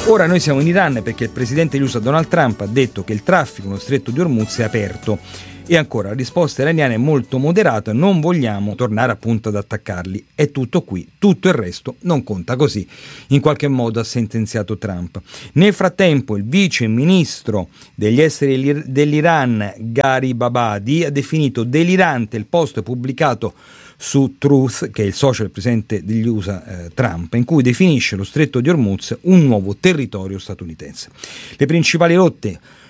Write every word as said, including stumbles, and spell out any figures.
Ora noi siamo in Iran perché il presidente degli U S A Donald Trump ha detto che il traffico nello stretto di Hormuz è aperto. E ancora, la risposta iraniana è molto moderata, non vogliamo tornare appunto ad attaccarli. È tutto qui, tutto il resto non conta, così in qualche modo ha sentenziato Trump. Nel frattempo il vice ministro degli esteri dell'Iran, Gharibabadi, ha definito delirante il post pubblicato su Truth, che è il social del presidente degli U S A eh, Trump, in cui definisce lo stretto di Hormuz un nuovo territorio statunitense. Le principali rotte